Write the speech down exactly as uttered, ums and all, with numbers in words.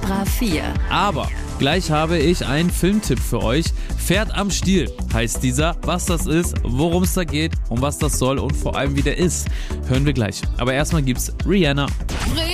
Extra vier. Aber gleich habe ich einen Filmtipp für euch. Pferd am Stiel heißt dieser. Was das ist, worum es da geht, um was das soll und vor allem wie der ist, hören wir gleich. Aber erstmal gibt's Rihanna.